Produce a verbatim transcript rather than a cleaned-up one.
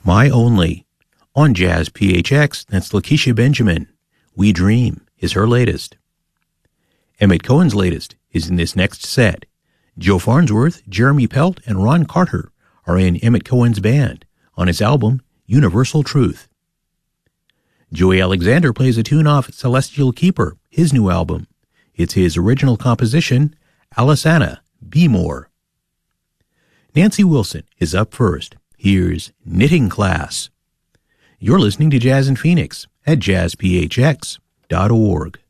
My Only. On Jazz P H X, that's Lakeisha Benjamin. We Dream is her latest. Emmett Cohen's latest is in this next set. Joe Farnsworth, Jeremy Pelt, and Ron Carter are in Emmett Cohen's band on his album Universal Truth. Joey Alexander plays a tune off Celestial Keeper, his new album. It's his original composition, Alisana, Be More. Nancy Wilson is up first. Here's Knitting Class. You're listening to Jazz in Phoenix at jazz p h x dot org.